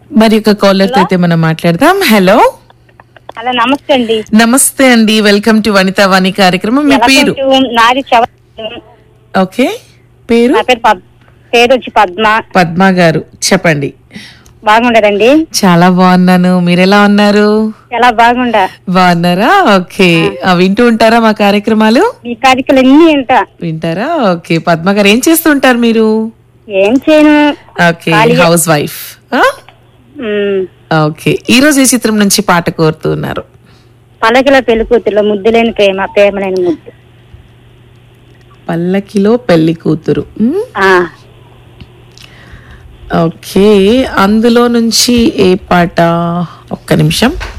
మరి ఒక కాలర్ తో అయితే మనం మాట్లాడదాం. హలో హలో, నమస్తే అండి. నమస్తే అండి, వెల్కమ్ టు వనిత వాణి కార్యక్రమం. మీ పేరు? నాది ఓకే, పేరు? పేరు వచ్చి పద్మ. పద్మ గారు చెప్పండి. బాగుండదండి? చాలా బాగున్నాను, మీరెలా ఉన్నారు? చాలా బాగున్నారా? ఓకే, వింటూ ఉంటారా మా కార్యక్రమాలు? ఈ కార్యక్రమం వింటారా? ఓకే, పద్మ గారు ఏం చేస్తూ ఉంటారు మీరు? ఏం చేయను. Okay, house wife. ఓకే, ఈ రోజు ఈ చిత్రం నుంచి పాట కోరుతున్నారు? పల్లకిలో పెళ్లి కూతురులో ముద్దులేని ప్రేమ, ప్రేమలేని ముద్దు. పల్లకిలో పెళ్లి కూతురు. ఓకే, అందులో నుంచి ఏ పాట? ఒక్క నిమిషం.